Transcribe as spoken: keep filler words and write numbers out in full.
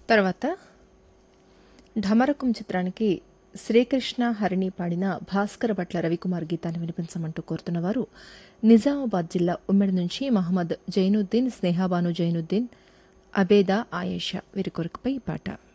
తర్వాత ఢమరకం చిత్రానికి శ్రీకృష్ణ హరిణి పాడిన భాస్కర భట్ల రవికుమార్ గీతాన్ని వినిపించమంటూ కోరుతున్నవారు నిజామాబాద్ జిల్లా ఉమ్మెడి నుంచి మహమ్మద్ జైనుద్దీన్, స్నేహాబాను జైనుద్దీన్, అబేదా, ఆయేషా వీరి కొరకుపై ఈ పాట.